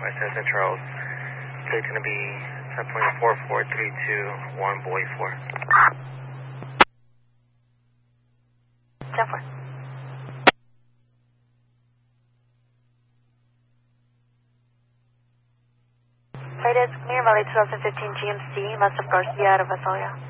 West St. Charles. It's going to be 10.44321 Boy 4. 10-4. Flight is clear, Valley 2015 GMC, west of Garcia out of Visalia.